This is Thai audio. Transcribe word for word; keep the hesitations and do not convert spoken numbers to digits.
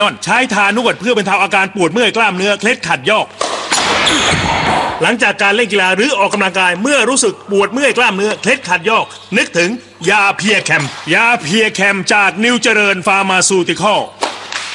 ใช้ทานวดเพื่อบรรเทาอาการปวดเมื่อยกล้ามเนื้อเคล็ดขัดยอกหลังจากการเล่นกีฬาหรือออกกำลังกายเมื่อรู้สึกปวดเมื่อยกล้ามเนื้อเคล็ดขัดยอกนึกถึงยาเพียแคมยาเพียแคมจากนิวเจริญฟาร์มาซูติคอล